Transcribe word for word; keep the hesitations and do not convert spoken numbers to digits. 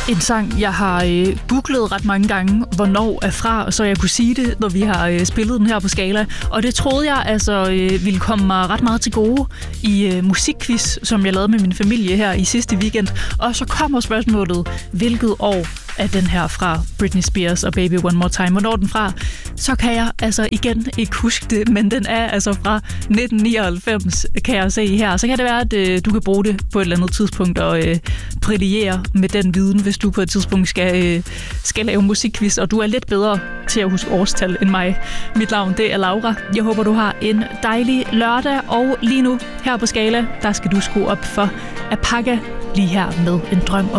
En sang, jeg har øh, googlet ret mange gange, hvornår er fra, så jeg kunne sige det, når vi har øh, spillet den her på Skala. Og det troede jeg altså øh, ville komme mig ret meget til gode i øh, musikquiz, som jeg lavede med min familie her i sidste weekend. Og så kommer spørgsmålet, hvilket år er den her fra Britney Spears og Baby One More Time? Hvornår er den fra? Så kan jeg altså igen ikke huske det, men den er altså fra nitten nioghalvfems, kan jeg se her. Så kan det være, at øh, du kan bruge det på et eller andet tidspunkt og øh, brillere med den viden, hvis du på et tidspunkt skal, øh, skal lave musikquiz, og du er lidt bedre til at huske årstal end mig. Mit navn, det er Laura. Jeg håber, du har en dejlig lørdag, og lige nu her på Skala, der skal du skrue op for Apaka lige her med En Drøm om